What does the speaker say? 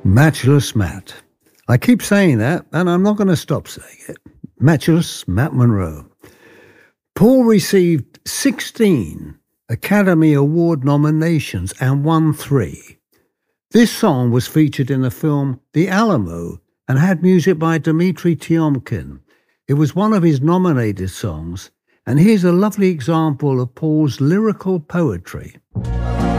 Matchless Matt. I keep saying that, and I'm not going to stop saying it. Matchless Matt Monro. Paul received 16 Academy Award nominations and won 3. This song was featured in the film The Alamo and had music by Dmitri Tiomkin. It was one of his nominated songs, and here's a lovely example of Paul's lyrical poetry.